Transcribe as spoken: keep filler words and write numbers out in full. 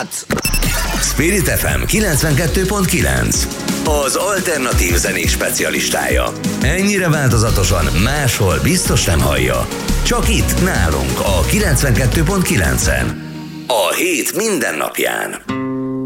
Piac! Spirit ef em kilencvenkettő pont kilenc, az alternatív zenék specialistája. Ennyire változatosan máshol biztos nem hallja. Csak itt nálunk a kilencvenkettő pont kilencen. A hét minden napján.